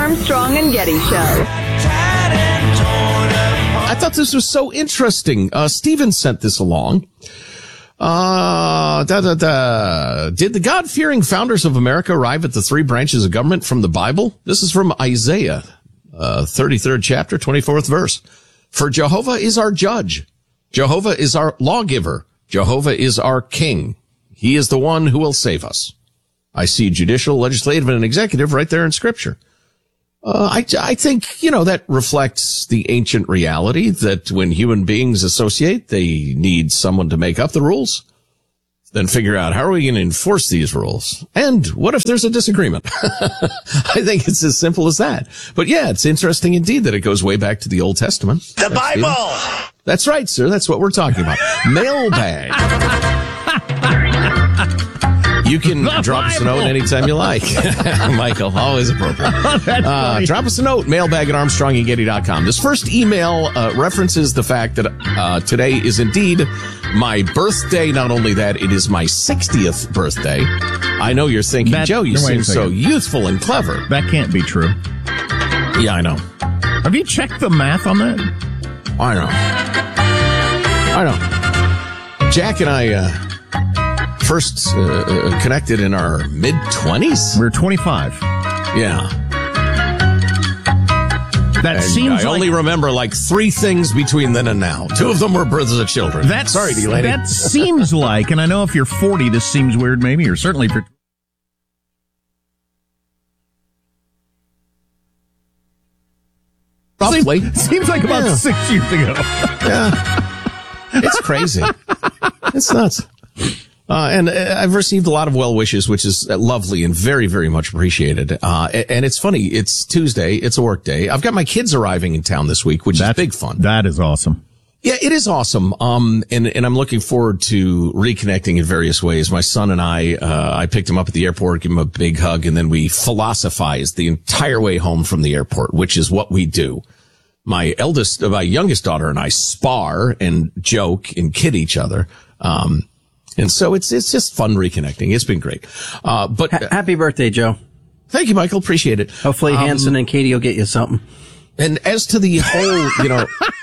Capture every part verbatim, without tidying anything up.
Armstrong and Getty Show. I thought this was so interesting. Uh, Steven sent this along. Uh, da, da, da. Did the God-fearing founders of America arrive at the three branches of government from the Bible? This is from Isaiah, uh, thirty-third chapter, twenty-fourth verse. For Jehovah is our judge. Jehovah is our lawgiver. Jehovah is our king. He is the one who will save us. I see judicial, legislative, and executive right there in Scripture. Uh, I, I think, you know, that reflects the ancient reality that when human beings associate, they need someone to make up the rules. Then figure out, how are we going to enforce these rules? And what if there's a disagreement? I think it's as simple as that. But yeah, it's interesting indeed that it goes way back to the Old Testament. The Bible! That's right, sir. That's what we're talking about. Mailbag. You can the drop Bible. us a note anytime you like. Michael, always appropriate. Oh, uh, drop us a note, mailbag at armstrong and getty dot com. This first email uh, references the fact that uh, today is indeed my birthday. Not only that, it is my sixtieth birthday. I know you're thinking, that, Joe, you seem so youthful and clever. That can't be true. Yeah, I know. Have you checked the math on that? I know. I know. Jack and I... Uh, First uh, connected in our mid-twenties? We're twenty-five. Yeah. That and seems I like... only remember like three things between then and now. Two of them were births of children. That's, Sorry, D-Lady. That seems like, and I know if you're forty, this seems weird maybe, or certainly if you're... Roughly. Seems, seems like about yeah. six years ago. Yeah. It's crazy. It's nuts. Uh, and uh, I've received a lot of well wishes, which is lovely and very, very much appreciated. Uh, and it's funny. It's Tuesday. It's a work day. I've got my kids arriving in town this week, which That's, is big fun. That is awesome. Yeah, it is awesome. Um, and, and I'm looking forward to reconnecting in various ways. My son and I, uh, I picked him up at the airport, gave him a big hug, and then we philosophized the entire way home from the airport, which is what we do. My eldest, my youngest daughter and I spar and joke and kid each other. Um, And so it's, it's just fun reconnecting. It's been great. Uh, but. H- happy birthday, Joe. Thank you, Michael. Appreciate it. Hopefully um, Hanson and Katie will get you something. And as to the whole, you know,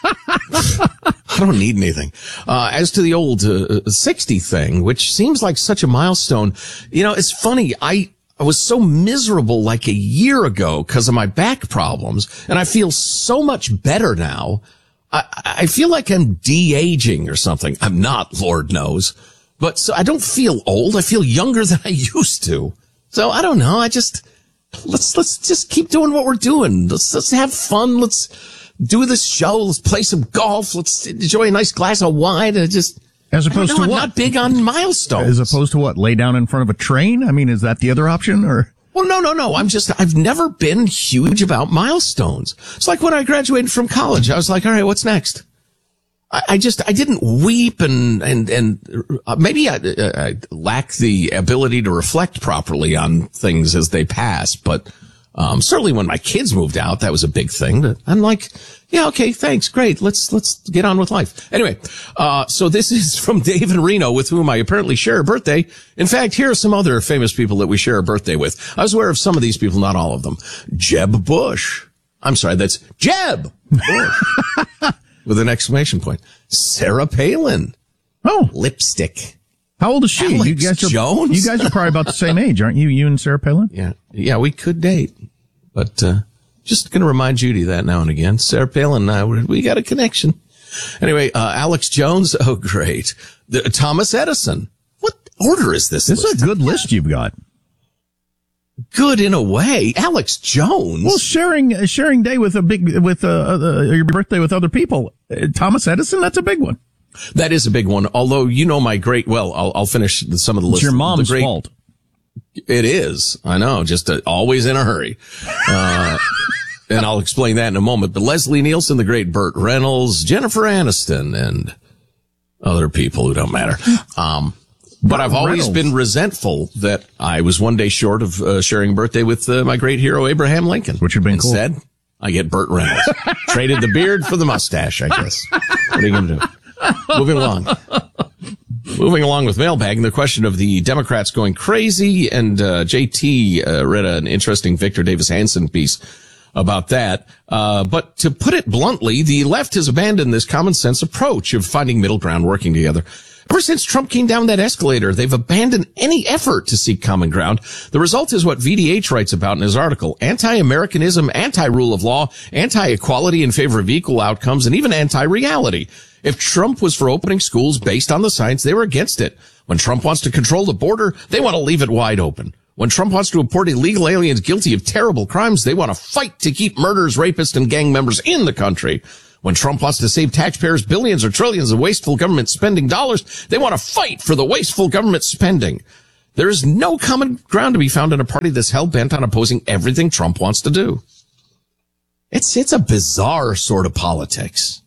I don't need anything. Uh, as to the old, uh, sixty thing, which seems like such a milestone, you know, it's funny. I, I was so miserable like a year ago because of my back problems, and I feel so much better now. I, I feel like I'm de-aging or something. I'm not, Lord knows. But so I don't feel old. I feel younger than I used to. So I don't know. I just, let's, let's just keep doing what we're doing. Let's, let's have fun. Let's do this show. Let's play some golf. Let's enjoy a nice glass of wine and just, as opposed know, to I'm what? not big on milestones. As opposed to what? Lay down in front of a train? I mean, is that the other option or? Well, no, no, no. I'm just, I've never been huge about milestones. It's like when I graduated from college. I was like, all right, what's next? I just, I didn't weep and, and, and maybe I, I lack the ability to reflect properly on things as they pass. But, um, certainly when my kids moved out, that was a big thing. But I'm like, yeah, okay, thanks. Great. Let's, let's get on with life. Anyway, uh, so this is from Dave in Reno, with whom I apparently share a birthday. In fact, here are some other famous people that we share a birthday with. I was aware of some of these people, not all of them. Jeb Bush. I'm sorry, that's Jeb Bush. With an exclamation point. Sarah Palin. Oh. Lipstick. How old is she? Alex you guys are, Jones? You guys are probably about the same age, aren't you? You and Sarah Palin? Yeah. Yeah, we could date. But, uh, just going to remind Judy that now and again. Sarah Palin and I, we got a connection. Anyway, uh, Alex Jones. Oh, great. The, Thomas Edison. What order is this? This list? is a good list you've got. Good in a way. Alex Jones. Well, sharing uh, sharing day with a big with uh, uh, your birthday with other people. Uh, Thomas Edison, that's a big one. That is a big one. Although you know my great. Well, I'll, I'll finish some of the list. It's your mom's great, fault. It is. I know. Just uh, always in a hurry. Uh, and I'll explain that in a moment. But Leslie Nielsen, the great Burt Reynolds, Jennifer Aniston, and other people who don't matter. Um. But I've always been resentful that I was one day short of uh, sharing a birthday with uh, my great hero, Abraham Lincoln. Which would have been Instead, cool. I get Burt Reynolds. Traded the beard for the mustache, I guess. What are you going to do? Moving along. Moving along with mailbag, and the question of the Democrats going crazy, and uh, J T uh, read an interesting Victor Davis Hanson piece about that. Uh, but to put it bluntly, the left has abandoned this common sense approach of finding middle ground, working together. Ever since Trump came down that escalator, they've abandoned any effort to seek common ground. The result is what V D H writes about in his article: anti-Americanism, anti-rule of law, anti-equality in favor of equal outcomes, and even anti-reality. If Trump was for opening schools based on the science, they were against it. When Trump wants to control the border, they want to leave it wide open. When Trump wants to deport illegal aliens guilty of terrible crimes, they want to fight to keep murderers, rapists, and gang members in the country. When Trump wants to save taxpayers billions or trillions of wasteful government spending dollars, they want to fight for the wasteful government spending. There is no common ground to be found in a party that's hell-bent on opposing everything Trump wants to do. It's, it's a bizarre sort of politics.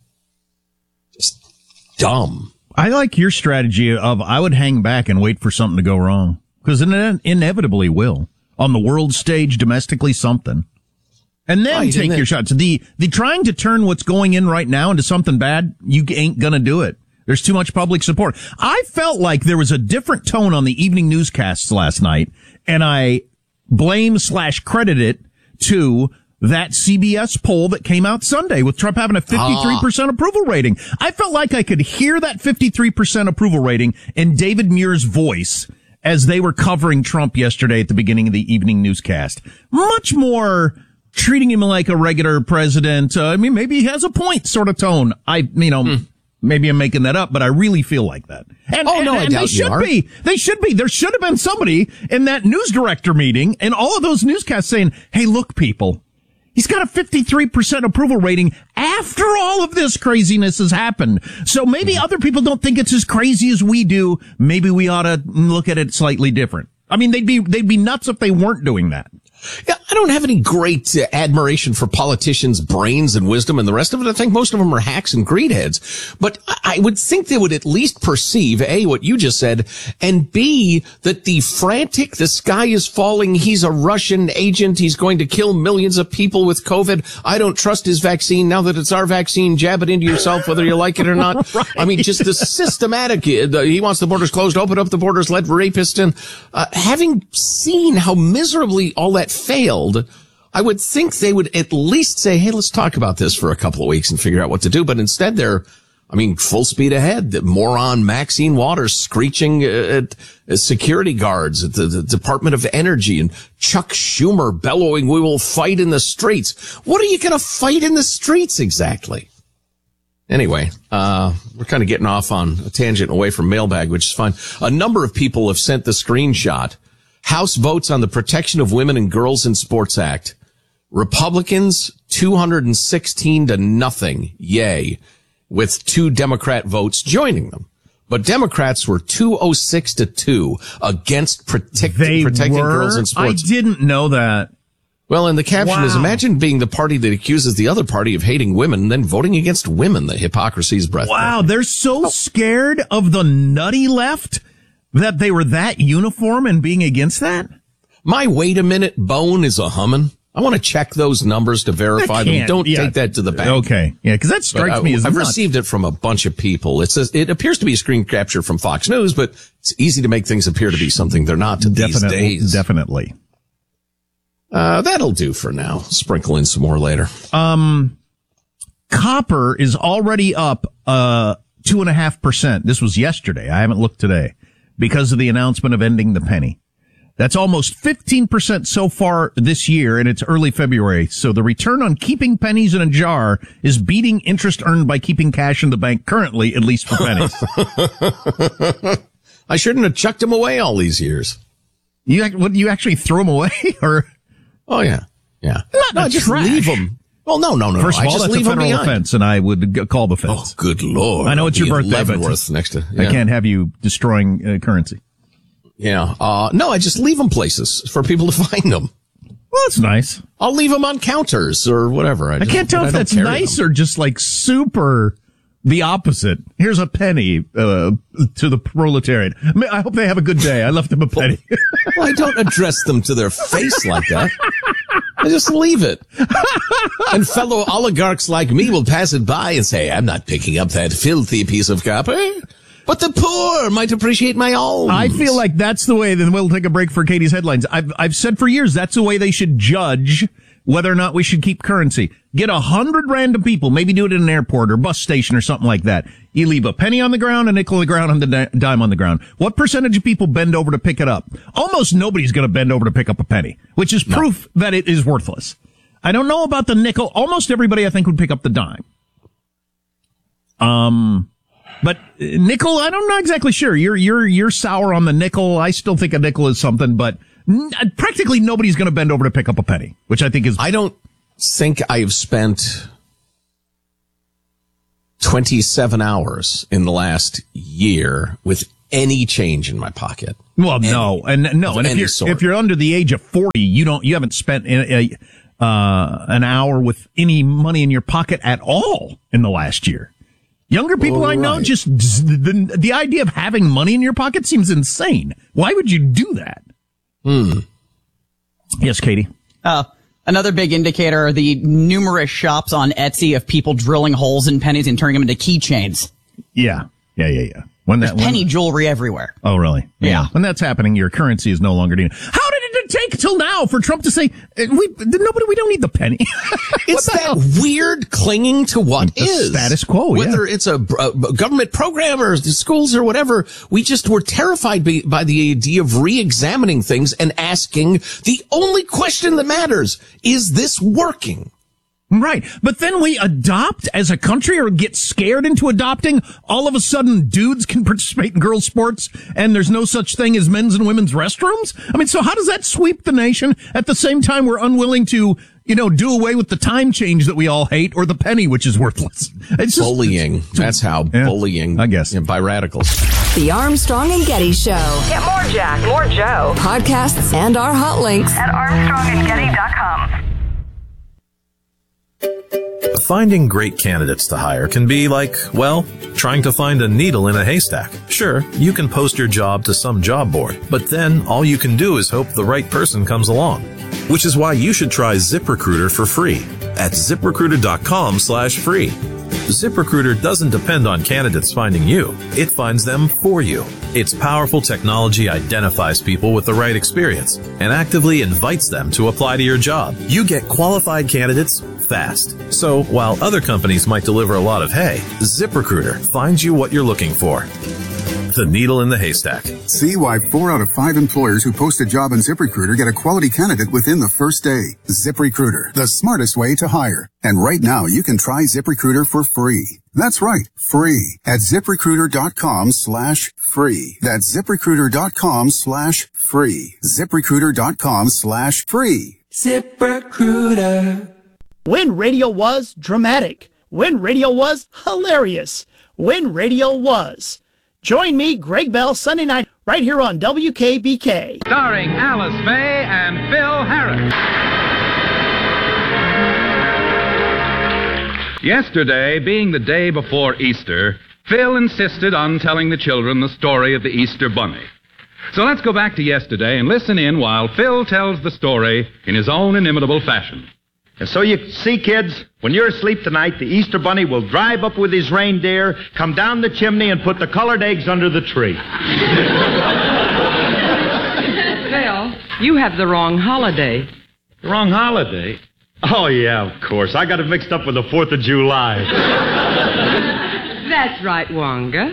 Just dumb. I like your strategy of I would hang back and wait for something to go wrong, because it inevitably will. On the world stage, domestically, something. And then right, take your shots. The, the trying to turn what's going in right now into something bad, you ain't gonna do it. There's too much public support. I felt like there was a different tone on the evening newscasts last night, and I blame slash credit it to that C B S poll that came out Sunday with Trump having a fifty-three percent ah. approval rating. I felt like I could hear that fifty-three percent approval rating in David Muir's voice as they were covering Trump yesterday at the beginning of the evening newscast. Much more treating him like a regular president. Uh, I mean, maybe he has a point sort of tone. I, you know, hmm. maybe I'm making that up, but I really feel like that. And, oh, no, and, I and doubt they should you are. be. They should be. There should have been somebody in that news director meeting and all of those newscasts saying, hey, look, people, he's got a fifty-three percent approval rating after all of this craziness has happened. So maybe hmm. other people don't think it's as crazy as we do. Maybe we ought to look at it slightly different. I mean, they'd be, they'd be nuts if they weren't doing that. Yeah, I don't have any great uh, admiration for politicians' brains and wisdom and the rest of it. I think most of them are hacks and greedheads. But I would think they would at least perceive, A, what you just said, and B, that the frantic, the sky is falling, he's a Russian agent, he's going to kill millions of people with COVID, I don't trust his vaccine, now that it's our vaccine, jab it into yourself whether you like it or not. Right. I mean, just the systematic, uh, he wants the borders closed, open up the borders, let rapists in. Uh, having seen how miserably all that failed, I would think they would at least say, hey, let's talk about this for a couple of weeks and figure out what to do. But instead they're, I mean, full speed ahead. The moron Maxine Waters screeching at security guards at the, the Department of Energy, and Chuck Schumer bellowing, we will fight in the streets. What are you going to fight in the streets exactly? Anyway, uh, we're kind of getting off on a tangent away from mailbag, which is fine. A number of people have sent the screenshot. House votes on the Protection of Women and Girls in Sports Act. Republicans, two hundred sixteen to nothing. Yay. With two Democrat votes joining them. But Democrats were two oh six to two against protect, protecting were? girls in sports. I didn't know that. Well, and the caption wow. is, imagine being the party that accuses the other party of hating women and then voting against women. The hypocrisy is breathtaking. Wow, they're so oh. scared of the nutty left that they were that uniform in being against that? My wait a minute bone is a humming. I want to check those numbers to verify them. Don't yeah. take that to the bank. Okay. Yeah, because that strikes but, uh, me as I've nuts. received it from a bunch of people. It says it appears to be a screen capture from Fox News, but it's easy to make things appear to be something they're not definitely, these days. Definitely. Uh, that'll do for now. Sprinkle in some more later. Um, copper is already up, uh, two and a half percent. This was yesterday. I haven't looked today because of the announcement of ending the penny. That's almost fifteen percent so far this year, and it's early February. So the return on keeping pennies in a jar is beating interest earned by keeping cash in the bank currently, at least for pennies. I shouldn't have chucked them away all these years. You, what, you actually throw them away, or? Oh yeah, yeah. Not no, just trash. leave them. Well, no, no, no. First of no. all, I just that's leave a federal offense, and I would g- call the feds. Oh, good Lord! I know it's I'll your birthday, Leavenworth but next to, yeah. I can't have you destroying uh, currency. Yeah. Uh, no, I just leave them places for people to find them. Well, that's nice. I'll leave them on counters or whatever. I, I just, can't tell if that's nice them. or just like super the opposite. Here's a penny uh, to the proletariat. I, mean, I hope they have a good day. I left them a penny. Well, I don't address them to their face like that. I just leave it. And fellow oligarchs like me will pass it by and say, I'm not picking up that filthy piece of copper. But the poor might appreciate my alms. I feel like that's the way. Then we'll take a break for Katie's headlines. I've I've said for years that's the way they should judge whether or not we should keep currency. Get a hundred random people, maybe do it in an airport or bus station or something like that. You leave a penny on the ground, a nickel on the ground, and the dime on the ground. What percentage of people bend over to pick it up? Almost nobody's going to bend over to pick up a penny, which is proof no. that it is worthless. I don't know about the nickel. Almost everybody, I think, would pick up the dime. Um, but nickel, I don't know exactly sure. You're, you're, you're sour on the nickel. I still think a nickel is something, but n- practically nobody's going to bend over to pick up a penny, which I think is. I don't think I've spent twenty-seven hours in the last year with any change in my pocket. Well, any, no, and no, and if you're, sort. if you're under the age of forty, you don't, you haven't spent a, a uh, an hour with any money in your pocket at all in the last year. Younger people I know, right. just the, the idea of having money in your pocket seems insane. Why would you do that? Hmm. Yes, Katie. Uh, another big indicator are the numerous shops on Etsy of people drilling holes in pennies and turning them into keychains. Yeah, yeah, yeah, yeah. When There's that, penny when, jewelry everywhere. Oh, really? Yeah. yeah. When that's happening, your currency is no longer needed. How did it take till now for Trump to say, we, nobody, we don't need the penny? It's that hell? weird clinging to what the is. Status quo, Whether yeah. it's a, a government program or the schools or whatever, we just were terrified by, by the idea of re-examining things and asking the only question that matters, is this working? Right. But then we adopt as a country or get scared into adopting. All of a sudden, dudes can participate in girls' sports and there's no such thing as men's and women's restrooms. I mean, so how does that sweep the nation? At the same time, we're unwilling to, you know, do away with the time change that we all hate or the penny, which is worthless. It's just bullying. That's how yeah, bullying, I guess, you know, by radicals. The Armstrong and Getty Show. Get more Jack, more Joe. Podcasts and our hot links at armstrong and getty dot com. Finding great candidates to hire can be like, well, trying to find a needle in a haystack. Sure, you can post your job to some job board, but then all you can do is hope the right person comes along. Which is why you should try ZipRecruiter for free at ZipRecruiter.com slash free. ZipRecruiter doesn't depend on candidates finding you. It finds them for you. Its powerful technology identifies people with the right experience and actively invites them to apply to your job. You get qualified candidates fast. So while other companies might deliver a lot of hay, ZipRecruiter finds you what you're looking for. The needle in the haystack. See why four out of five employers who post a job on ZipRecruiter get a quality candidate within the first day. ZipRecruiter, the smartest way to hire. And right now, you can try ZipRecruiter for free. That's right, free at ZipRecruiter.com slash free. That's ZipRecruiter.com slash free. ZipRecruiter.com slash free. ZipRecruiter. When radio was dramatic. When radio was hilarious. When radio was. Join me, Greg Bell, Sunday night, right here on W K B K. Starring Alice Faye and Phil Harris. Yesterday, being the day before Easter, Phil insisted on telling the children the story of the Easter Bunny. So let's go back to yesterday and listen in while Phil tells the story in his own inimitable fashion. And so you see, kids, when you're asleep tonight, the Easter Bunny will drive up with his reindeer, come down the chimney, and put the colored eggs under the tree. Phil, you have the wrong holiday. The wrong holiday? Oh, yeah, of course. I got it mixed up with the fourth of July. That's right, Wonga.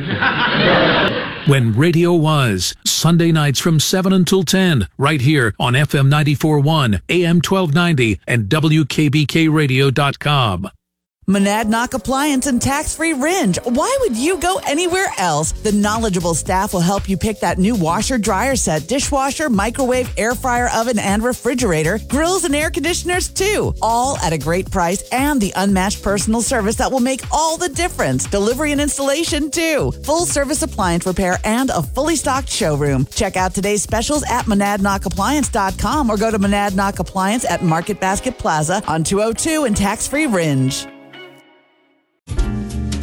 When radio was, Sunday nights from seven until ten, right here on F M ninety-four point one, A M twelve ninety, and W K B K radio dot com. Monadnock Appliance and Tax-Free Ringe. Why would you go anywhere else? The knowledgeable staff will help you pick that new washer, dryer set, dishwasher, microwave, air fryer, oven, and refrigerator, grills and air conditioners too. All at a great price and the unmatched personal service that will make all the difference. Delivery and installation too. Full service appliance repair and a fully stocked showroom. Check out today's specials at monadnock appliance dot com or go to Monadnock Appliance at Market Basket Plaza on two oh two and Tax-Free Ringe.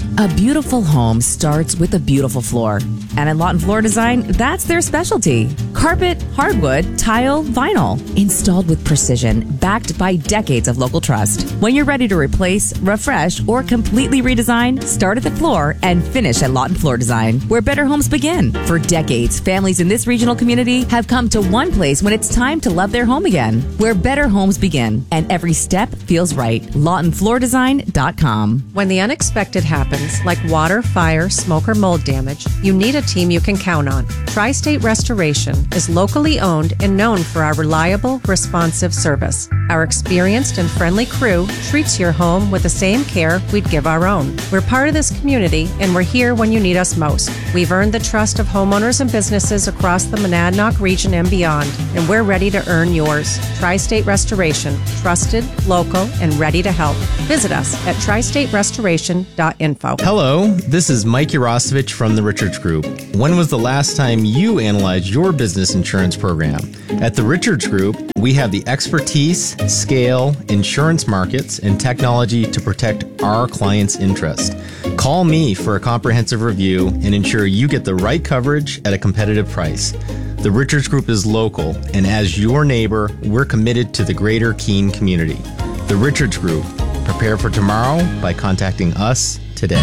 A beautiful home starts with a beautiful floor. And at Lawton Floor Design, that's their specialty. Carpet, hardwood, tile, vinyl. Installed with precision, backed by decades of local trust. When you're ready to replace, refresh, or completely redesign, start at the floor and finish at Lawton Floor Design, where better homes begin. For decades, families in this regional community have come to one place when it's time to love their home again, where better homes begin. And every step feels right. Lawton Floor Design dot com. When the unexpected happens, like water, fire, smoke, or mold damage, you need a team you can count on. Tri-State Restoration is locally owned and known for our reliable, responsive service. Our experienced and friendly crew treats your home with the same care we'd give our own. We're part of this community, and we're here when you need us most. We've earned the trust of homeowners and businesses across the Monadnock region and beyond, and we're ready to earn yours. Tri-State Restoration, trusted, local, and ready to help. Visit us at tri state restoration dot info. Hello, this is Mike Urosevich from the Richards Group. When was the last time you analyzed your business insurance program? At the Richards Group, we have the expertise, scale, insurance markets, and technology to protect our clients' interest. Call me for a comprehensive review and ensure you get the right coverage at a competitive price. The Richards Group is local, and as your neighbor, we're committed to the greater Keene community. The Richards Group. Prepare for tomorrow by contacting us today.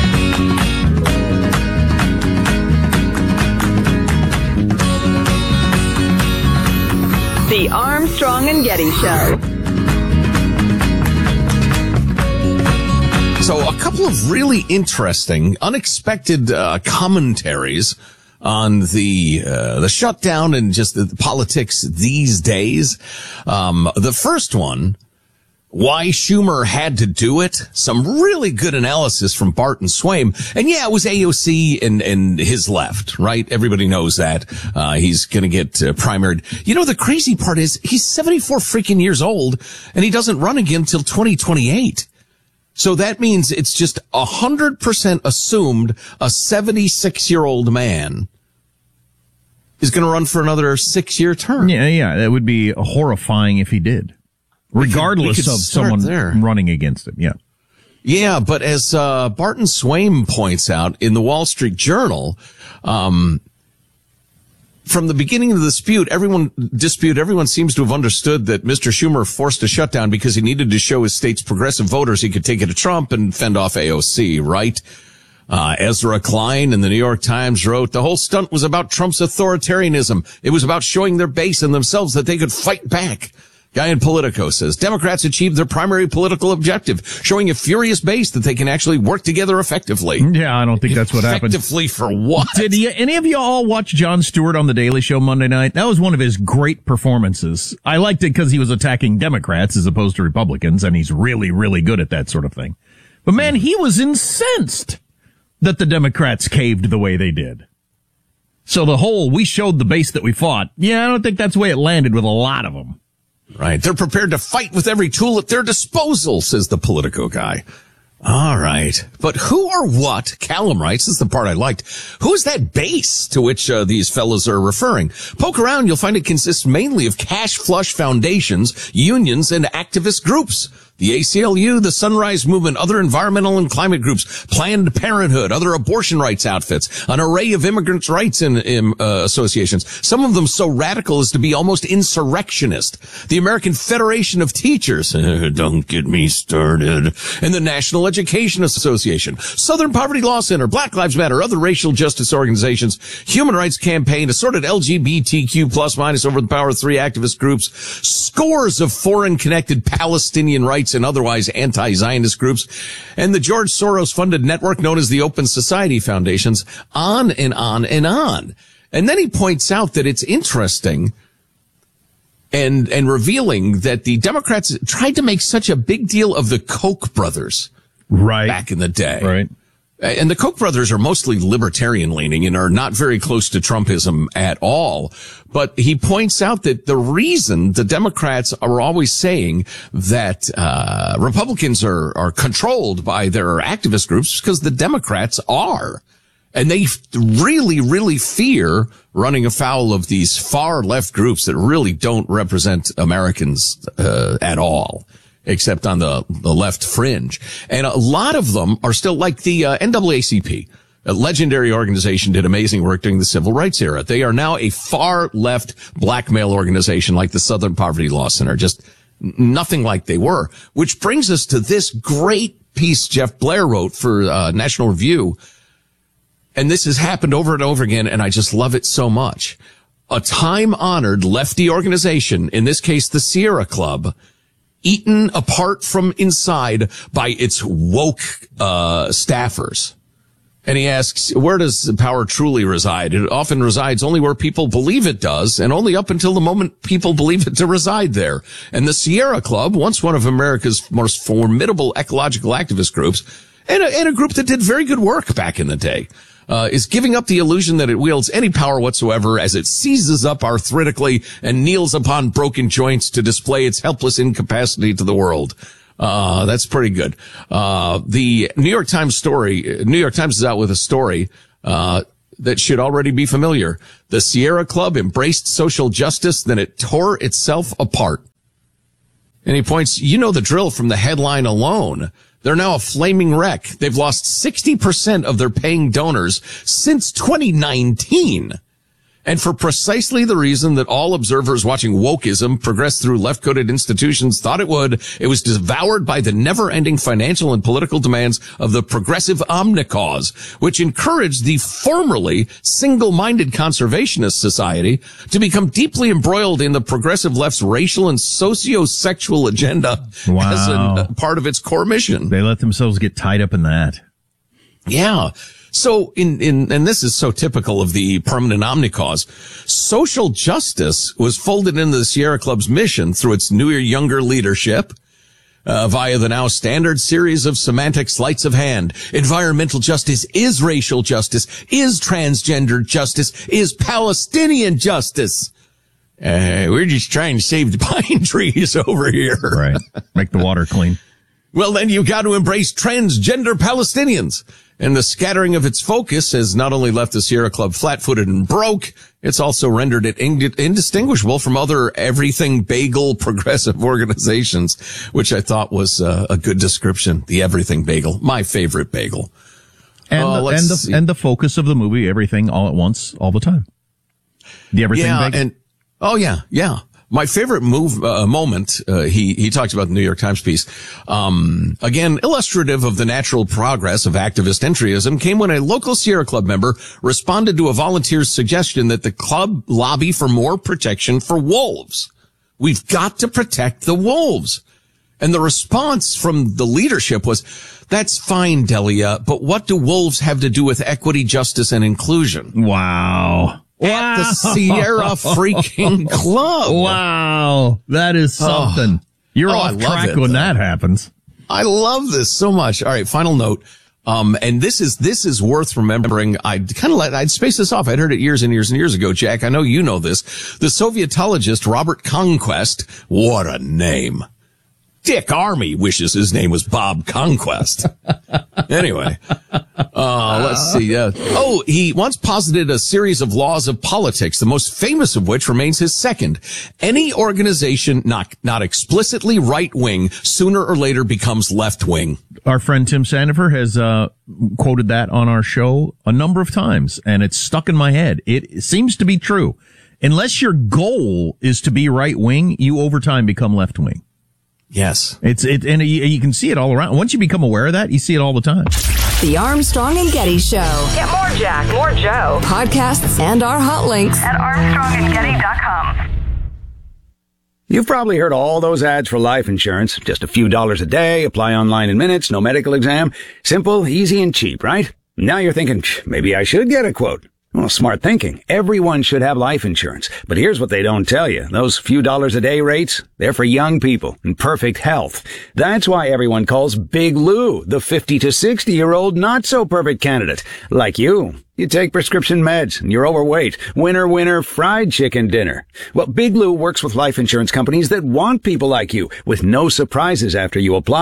The Armstrong and Getty Show. So a couple of really interesting, unexpected uh, commentaries on the uh, the shutdown and just the politics these days. Um, the first one, why Schumer had to do it. Some really good analysis from Barton Swaim. And yeah, it was A O C and, and his left, right? Everybody knows that. Uh, he's gonna get uh, primaried. You know, the crazy part is he's seventy-four freaking years old and he doesn't run again till twenty twenty-eight. So that means it's just a hundred percent assumed a seventy-six year old man is gonna run for another six year term. Yeah, yeah. That would be horrifying if he did. Regardless we could, we could of someone there. running against him, yeah. Yeah, but as uh Barton Swaim points out in the Wall Street Journal, um from the beginning of the dispute, everyone dispute, everyone seems to have understood that Mister Schumer forced a shutdown because he needed to show his state's progressive voters he could take it to Trump and fend off A O C, right? Uh, Ezra Klein in the New York Times wrote, the whole stunt was about Trump's authoritarianism. It was about showing their base and themselves that they could fight back. Guy in Politico says, Democrats achieved their primary political objective, showing a furious base that they can actually work together effectively. Yeah, I don't think that's what happened. Effectively for what? Did you, any of you all watch Jon Stewart on The Daily Show Monday night? That was one of his great performances. I liked it because he was attacking Democrats as opposed to Republicans, and he's really, really good at that sort of thing. But man, he was incensed that the Democrats caved the way they did. So the whole, we showed the base that we fought, yeah, I don't think that's the way it landed with a lot of them. Right. They're prepared to fight with every tool at their disposal, says the Politico guy. All right. But who or what, Callum writes, this is the part I liked, who's that base to which uh, these fellows are referring? Poke around, you'll find it consists mainly of cash flush foundations, unions, and activist groups. The A C L U, the Sunrise Movement, other environmental and climate groups, Planned Parenthood, other abortion rights outfits, an array of immigrants' rights in, in uh, associations, some of them so radical as to be almost insurrectionist. The American Federation of Teachers, uh, don't get me started, and the National Education Association, Southern Poverty Law Center, Black Lives Matter, other racial justice organizations, Human Rights Campaign, assorted L G B T Q plus minus over the power of three activist groups, scores of foreign-connected Palestinian rights and otherwise anti-Zionist groups, and the George Soros-funded network known as the Open Society Foundations, on and on and on. And then he points out that it's interesting and and revealing that the Democrats tried to make such a big deal of the Koch brothers right back in the day. Right. And the Koch brothers are mostly libertarian leaning and are not very close to Trumpism at all. But he points out that the reason the Democrats are always saying that uh Republicans are are controlled by their activist groups is because the Democrats are. And they really, really fear running afoul of these far left groups that really don't represent Americans uh, at all. except on the, the left fringe. And a lot of them are still like the uh, N double A C P. A legendary organization, did amazing work during the civil rights era. They are now a far left blackmail organization like the Southern Poverty Law Center, just nothing like they were. Which brings us to this great piece Jeff Blair wrote for uh, National Review. And this has happened over and over again, and I just love it so much. A time-honored lefty organization, in this case the Sierra Club, eaten apart from inside by its woke uh staffers. And he asks, where does the power truly reside? It often resides only where people believe it does, and only up until the moment people believe it to reside there. And the Sierra Club, once one of America's most formidable ecological activist groups, and a, and a group that did very good work back in the day, uh, is giving up the illusion that it wields any power whatsoever as it seizes up arthritically and kneels upon broken joints to display its helpless incapacity to the world. Uh, that's pretty good. Uh, the New York Times story, New York Times is out with a story, uh, that should already be familiar. The Sierra Club embraced social justice, then it tore itself apart. And he points, you know the drill from the headline alone. They're now a flaming wreck. They've lost sixty percent of their paying donors since twenty nineteen. And for precisely the reason that all observers watching wokeism progress through left-coded institutions thought it would, it was devoured by the never-ending financial and political demands of the progressive omnicause, which encouraged the formerly single-minded conservationist society to become deeply embroiled in the progressive left's racial and socio-sexual agenda wow. as a part of its core mission. They let themselves get tied up in that. Yeah. So in, in, and this is so typical of the permanent omnicause, social justice was folded into the Sierra Club's mission through its newer, younger leadership, uh, via the now standard series of semantic sleights of hand. Environmental justice is racial justice, is transgender justice, is Palestinian justice. Uh, we're just trying to save the pine trees over here. Right. Make the water clean. Well, then you've got to embrace transgender Palestinians. And the scattering of its focus has not only left the Sierra Club flat-footed and broke, it's also rendered it indistinguishable from other everything bagel progressive organizations, which I thought was uh, a good description. The everything bagel, my favorite bagel. And, uh, the, and, the, and the focus of the movie, everything all at once, all the time. The everything yeah, bagel. And, oh, yeah, yeah. My favorite move, uh, moment, uh, he, he talks about the New York Times piece, um, again, illustrative of the natural progress of activist entryism, came when a local Sierra Club member responded to a volunteer's suggestion that the club lobby for more protection for wolves. We've got to protect the wolves. And the response from the leadership was, that's fine, Delia, but what do wolves have to do with equity, justice, and inclusion? Wow. At the Sierra freaking Club. Wow. That is something. Oh. You're oh, off track it, when though. That happens. I love this so much. All right, final note. Um, and this is, this is worth remembering. I'd kind of let, I'd space this off. I'd heard it years and years and years ago, Jack. I know you know this. The Sovietologist Robert Conquest. What a name. Dick Army wishes his name was Bob Conquest. Anyway, uh, let's see. Uh, oh, he once posited a series of laws of politics, the most famous of which remains his second. Any organization not, not explicitly right-wing sooner or later becomes left-wing. Our friend Tim Sandifer has, uh, quoted that on our show a number of times, and it's stuck in my head. It seems to be true. Unless your goal is to be right-wing, you over time become left-wing. Yes. It's it, and you, you can see it all around. Once you become aware of that, you see it all the time. The Armstrong and Getty Show. Get more Jack, more Joe. Podcasts and our hot links at armstrong and getty dot com. You've probably heard all those ads for life insurance. Just a few dollars a day, apply online in minutes, no medical exam. Simple, easy, and cheap, right? Now you're thinking, maybe I should get a quote. Well, smart thinking. Everyone should have life insurance. But here's what they don't tell you. Those few dollars a day rates, they're for young people in perfect health. That's why everyone calls Big Lou the fifty to sixty year old not so perfect candidate. Like you. You take prescription meds and you're overweight. Winner, winner, fried chicken dinner. Well, Big Lou works with life insurance companies that want people like you with no surprises after you apply.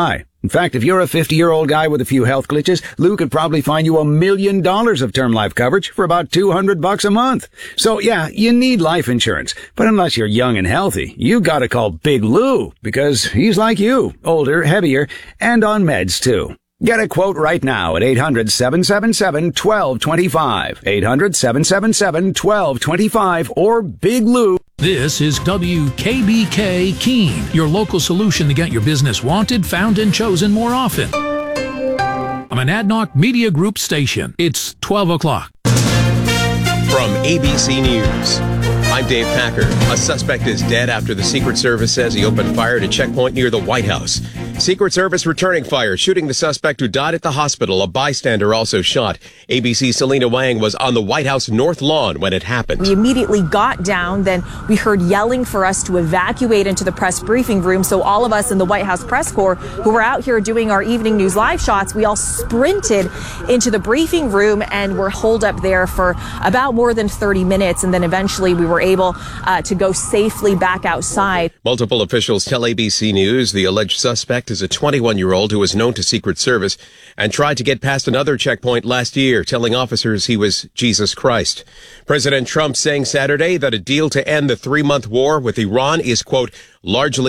In fact, if you're a fifty-year-old guy with a few health glitches, Lou could probably find you a million dollars of term life coverage for about two hundred bucks a month. So yeah, you need life insurance. But unless you're young and healthy, you gotta call Big Lou, because he's like you, older, heavier, and on meds too. Get a quote right now at eight hundred, seven seven seven, one two two five. eight hundred, seven seven seven, one two two five or Big Lou. This is W K B K Keene, your local solution to get your business wanted, found, and chosen more often. I'm an Adnoc Media Group station. It's twelve o'clock. From A B C News, I'm Dave Packer. A suspect is dead after the Secret Service says he opened fire at a checkpoint near the White House. Secret Service returning fire, shooting the suspect who died at the hospital. A bystander also shot. A B C's Selena Wang was on the White House North Lawn when it happened. We immediately got down. Then we heard yelling for us to evacuate into the press briefing room. So all of us in the White House press corps who were out here doing our evening news live shots, we all sprinted into the briefing room and were holed up there for about more than thirty minutes. And then eventually we were able uh, to go safely back outside. Multiple officials tell A B C News the alleged suspect is a twenty-one-year-old who was known to Secret Service and tried to get past another checkpoint last year, telling officers he was Jesus Christ. President Trump saying Saturday that a deal to end the three-month war with Iran is, quote, largely